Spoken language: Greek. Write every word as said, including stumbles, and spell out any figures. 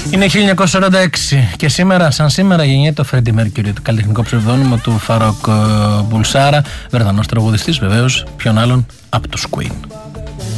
Είναι χίλια εννιακόσια σαράντα έξι και σήμερα, σαν σήμερα, γεννιέται ο Φρέντι Μέρκιουρι, το καλλιτεχνικό ψευδόνυμο του Φαρόκ Μπουλσάρα, Βρετανός τραγουδιστής βεβαίως, ποιον άλλον από τους Queen.